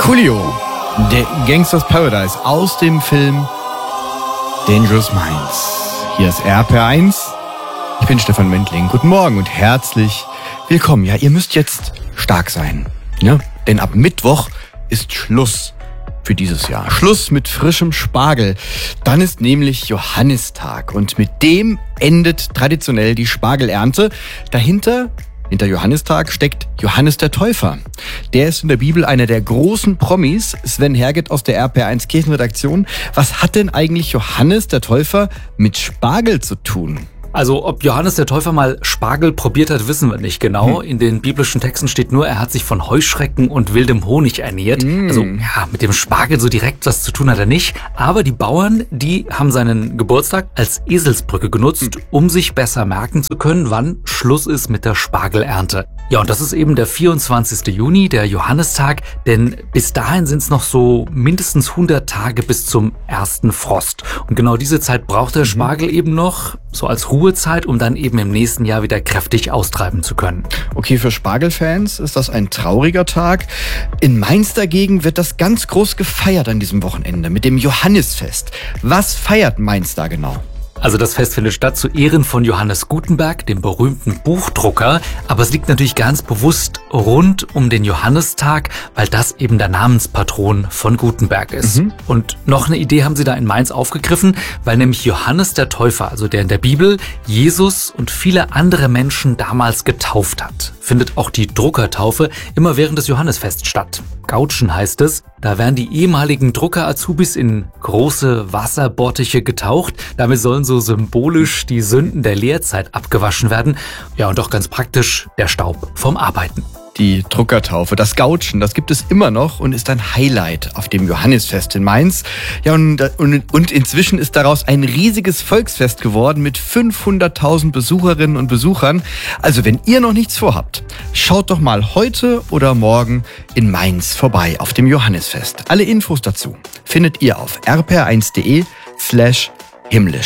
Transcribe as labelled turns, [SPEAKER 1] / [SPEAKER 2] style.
[SPEAKER 1] Coolio, der Gangsters Paradise aus dem Film Dangerous Minds. Hier ist RPR1. Ich bin Stefan Wendling. Guten Morgen und herzlich willkommen. Ja, ihr müsst jetzt stark sein, ne? Denn ab Mittwoch ist Schluss für dieses Jahr. Schluss mit frischem Spargel. Dann ist nämlich Johannistag und mit dem endet traditionell die Spargelernte. Hinter Johannistag steckt Johannes der Täufer. Der ist in der Bibel einer der großen Promis. Sven Herget aus der RPR1 Kirchenredaktion. Was hat denn eigentlich Johannes der Täufer mit Spargel zu tun?
[SPEAKER 2] Also ob Johannes der Täufer mal Spargel probiert hat, wissen wir nicht genau. In den biblischen Texten steht nur, er hat sich von Heuschrecken und wildem Honig ernährt. Also ja, mit dem Spargel so direkt was zu tun hat er nicht. Aber die Bauern, die haben seinen Geburtstag als Eselsbrücke genutzt, um sich besser merken zu können, wann Schluss ist mit der Spargelernte. Ja, und das ist eben der 24. Juni, der Johannistag, denn bis dahin sind es noch so mindestens 100 Tage bis zum ersten Frost. Und genau diese Zeit braucht der Spargel eben noch, so als Ruhezeit, um dann eben im nächsten Jahr wieder kräftig austreiben zu können.
[SPEAKER 1] Okay, für Spargelfans ist das ein trauriger Tag. In Mainz dagegen wird das ganz groß gefeiert an diesem Wochenende mit dem Johannisfest. Was feiert Mainz da genau?
[SPEAKER 2] Also das Fest findet statt zu Ehren von Johannes Gutenberg, dem berühmten Buchdrucker. Aber es liegt natürlich ganz bewusst rund um den Johannistag, weil das eben der Namenspatron von Gutenberg ist. Und noch eine Idee haben sie da in Mainz aufgegriffen, weil nämlich Johannes der Täufer, also der in der Bibel, Jesus und viele andere Menschen damals getauft hat. Findet auch die Druckertaufe immer während des Johannisfests statt. Gautschen heißt es. Da werden die ehemaligen Drucker-Azubis in große Wasserbottiche getaucht. Damit sollen so symbolisch die Sünden der Lehrzeit abgewaschen werden. Ja, und auch ganz praktisch der Staub vom Arbeiten.
[SPEAKER 1] Die Druckertaufe, das Gautschen, das gibt es immer noch und ist ein Highlight auf dem Johannisfest in Mainz. Ja, und inzwischen ist daraus ein riesiges Volksfest geworden mit 500.000 Besucherinnen und Besuchern. Also wenn ihr noch nichts vorhabt, schaut doch mal heute oder morgen in Mainz vorbei auf dem Johannisfest. Alle Infos dazu findet ihr auf rpr1.de/himmlisch.